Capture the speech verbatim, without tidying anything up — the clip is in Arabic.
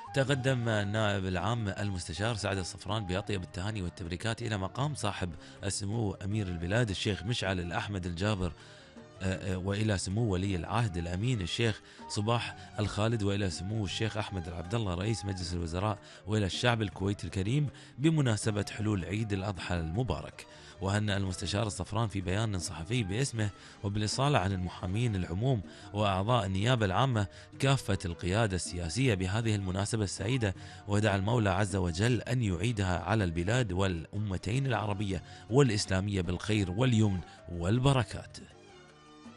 تقدم النائب العام المستشار سعد الصفران بأطيب التهاني والتبريكات إلى مقام صاحب السمو أمير البلاد الشيخ مشعل الأحمد الجابر، آه، آه، وإلى سمو ولي العهد الأمين الشيخ صباح الخالد، وإلى سمو الشيخ أحمد العبد الله رئيس مجلس الوزراء، وإلى الشعب الكويتي الكريم بمناسبة حلول عيد الأضحى المبارك. وهنأ المستشار الصفران في بيان صحفي باسمه وبالإصالة عن المحامين العموم وأعضاء النيابة العامة كافة القيادة السياسية بهذه المناسبة السعيدة، ودعا المولى عز وجل أن يعيدها على البلاد والأمتين العربية والإسلامية بالخير واليمن والبركات.